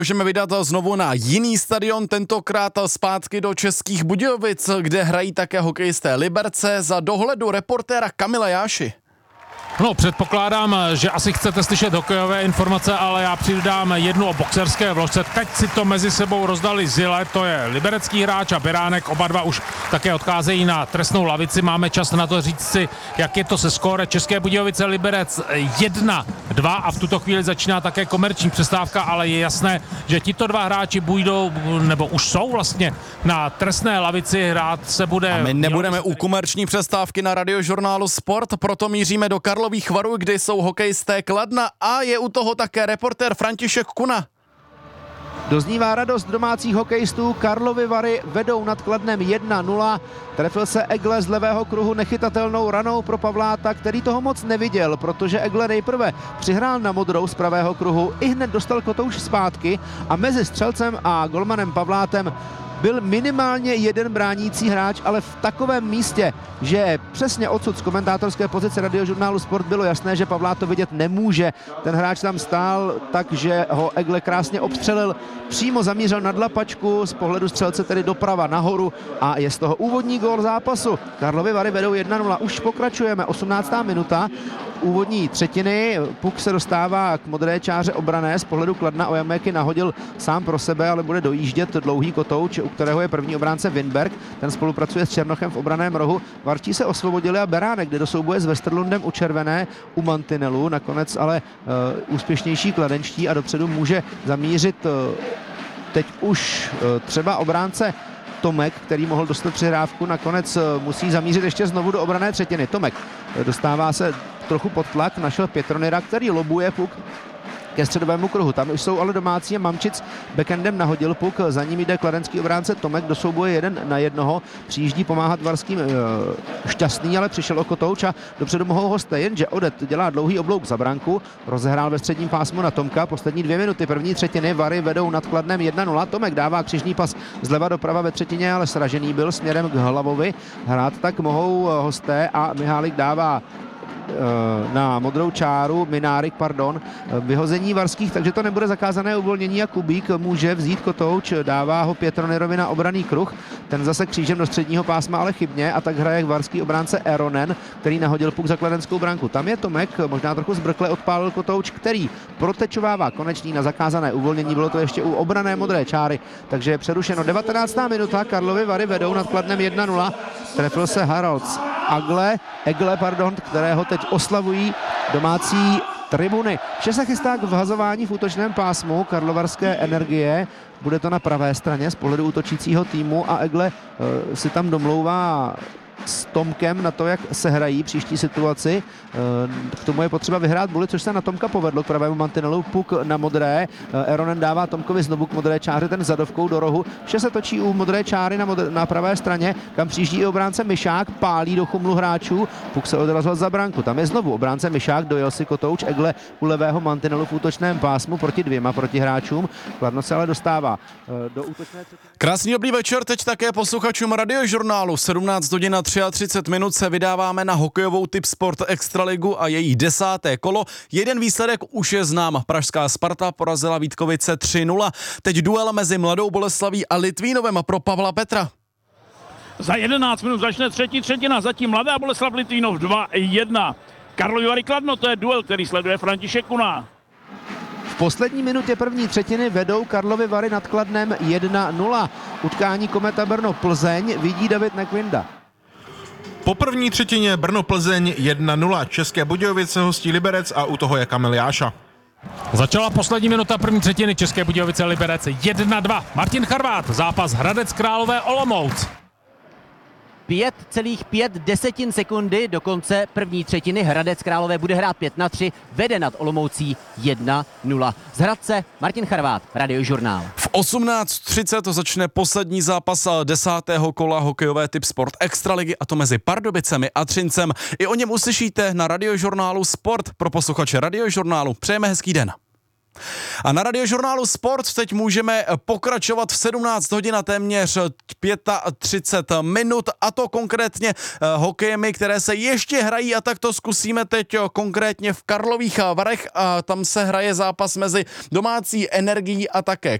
Můžeme vydat znovu na jiný stadion, tentokrát zpátky do Českých Budějovic, kde hrají také hokejisté Liberce za dohledu reportéra Kamila Jáši. No, předpokládám, že asi chcete slyšet hokejové informace, ale já přidám jednu o boxerské vložce. Teď si to mezi sebou rozdali Zile, to je liberecký hráč, a Beránek, oba dva už také odcházejí na trestnou lavici. Máme čas na to říct si, jak je to se skóre České Budějovice Liberec 1-2 a v tuto chvíli začíná také komerční přestávka, ale je jasné, že tito dva hráči budou, nebo už jsou vlastně na trestné lavici, hrát se bude. A my nebudeme u komerční přestávky na Radiožurnálu Sport, proto míříme do Karlových Varů, kde jsou hokejisté Kladna a je u toho také reportér František Kuna. Doznívá radost domácích hokejistů. Karlovy Vary vedou nad Kladnem 1-0. Trefil se Egle z levého kruhu nechytatelnou ranou pro Pavláta, který toho moc neviděl, protože Egle nejprve přihrál na modrou z pravého kruhu, i hned dostal kotouč zpátky a mezi střelcem a golmanem Pavlátem byl minimálně jeden bránící hráč, ale v takovém místě, že přesně odsud z komentátorské pozice Radiožurnálu Sport bylo jasné, že Pavlát to vidět nemůže. Ten hráč tam stál, takže ho Egle krásně obstřelil, přímo zamířil na dlapačku, z pohledu střelce tedy doprava nahoru a je z toho úvodní gól zápasu. Karlovy Vary vedou 1-0, už pokračujeme, 18. minuta úvodní třetiny. Puk se dostává k modré čáře obrané, z pohledu Kladna Ojaméky nahodil sám pro sebe, ale bude dojíždět dlouhý kotouč, u kterého je první obránce Winberg, ten spolupracuje s Černochem v obraném rohu. Varčí se osvobodili a Beránek jde do souboje s Westerlundem u červené, u mantinelu, nakonec ale úspěšnější kladenští a dopředu může zamířit teď už třeba obránce Tomek, který mohl dostat přihrávku, nakonec musí zamířit ještě znovu do obranné třetiny. Tomek dostává se trochu pod tlak, našel Pětronira, který lobuje puk ke středovému kruhu. Tam už jsou ale domácí a Mamčic backendem nahodil puk, za ním jde kladenský obránce Tomek do souboje 1-1, přijíždí pomáhat varským Šťastný, ale přišel o kotouč a dopředu mohou hosté, jenže Odet dělá dlouhý oblouk za branku, rozehrál ve středním pásmu na Tomka, poslední 2 minuty první třetiny, Vary vedou nad Kladnem 1-0, Tomek dává křižní pas zleva doprava ve třetině, ale sražený byl směrem k Hlavovi, hrát tak mohou hosté a Mihálik dává na modrou čáru, Minárik, pardon, vyhození varských, takže to nebude zakázané uvolnění a Kubík může vzít kotouč, dává ho Pětronirovi na obranný kruh, ten zase křížem do středního pásma, ale chybně a tak hraje varský obránce Eronen, který nahodil puk za kladenskou branku. Tam je Tomek, možná trochu zbrkle odpálil kotouč, který protečovává konečný na zakázané uvolnění, bylo to ještě u obranné modré čáry, takže je přerušeno. 19. minuta, Karlovy Vary vedou nad Kladnem 1-0, trefil se Harolds Egle, kterého teď oslavují domácí tribuny. Vše se chystá k vhazování v útočném pásmu karlovarské Energie. Bude to na pravé straně z pohledu útočícího týmu a Egle si tam domlouvá s Tomkem na to, jak se hrají příští situaci. K tomu je potřeba vyhrát buly, což se na Tomka povedlo k pravému mantinelu. Puk na modré. Eronen dává Tomkovi znovu k modré čáře, ten zadovkou do rohu. Vše se točí u modré čáry na pravé straně, kam přijíždí i obránce Myšák, pálí do chumlu hráčů. Puk se odrazil za branku. Tam je znovu obránce Myšák, dojel si kotouč, Egle u levého mantinelu v útočném pásmu proti 2 protihráčům. Kladno se ale dostává do útočné třetiny. Krásný dobrý večer, teď také posluchačům Radiožurnálu. 17 hodin a 33 minut se vydáváme na hokejovou Tipsport Extraligu a její 10. kolo. Jeden výsledek už je znám. Pražská Sparta porazila Vítkovice 3-0. Teď duel mezi Mladou Boleslaví a Litvínovem pro Pavla Petra. Za 11 minut začne třetí třetina, zatím Mladá Boleslav Litvínov 2-1. Karlovy Vary Kladno, to je duel, který sleduje František Kuna. V poslední minutě první třetiny vedou Karlovy Vary nad Kladnem 1-0. Utkání Kometa Brno Plzeň vidí David Nekvinda. Po první třetině Brno-Plzeň 1-0. České Budějovice hostí Liberec a u toho je Kamil Jáša. Začala poslední minuta první třetiny, České Budějovice Liberec 1-2. Martin Charvát, zápas Hradec Králové Olomouc. 5,5 sekundy do konce první třetiny. Hradec Králové bude hrát 5-3, vede nad Olomoucí 1-0. Z Hradce Martin Charvát, Radiožurnál. V 18:30 začne poslední zápas 10. kola hokejové Tipsport Extraligy, a to mezi Pardubicemi a Třincem. I o něm uslyšíte na Radiožurnálu Sport. Pro posluchače Radiožurnálu přejeme hezký den. A na Radiožurnálu Sport teď můžeme pokračovat v 17 hodin a téměř 35 minut, a to konkrétně hokejemi, které se ještě hrají, a tak to zkusíme teď konkrétně v Karlových Varech. A tam se hraje zápas mezi domácí Energií a také